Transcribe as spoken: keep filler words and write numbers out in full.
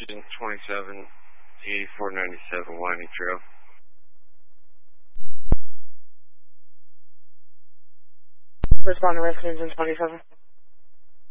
engine twenty-seven, eighty-four ninety-seven, Winding Trail. Respond to rescue engine twenty-seven.